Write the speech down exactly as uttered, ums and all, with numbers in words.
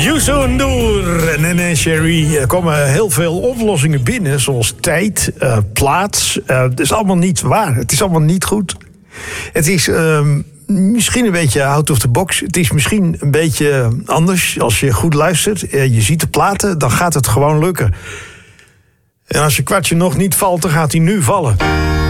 Youssou N'Dour en Nene Cherry. Er komen heel veel oplossingen binnen, zoals tijd, uh, plaats. Uh, het is allemaal niet waar. Het is allemaal niet goed. Het is uh, misschien een beetje out of the box. Het is misschien een beetje anders. Als je goed luistert, uh, je ziet de platen, dan gaat het gewoon lukken. En als je kwartje nog niet valt, dan gaat hij nu vallen.